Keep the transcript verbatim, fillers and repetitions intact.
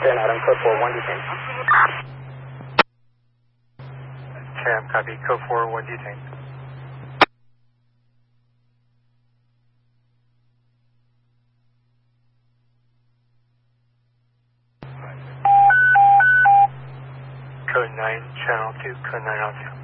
ten, Adam, code four one detained. Cam, copy, code four one detained. Code nine, channel two, code nine on two.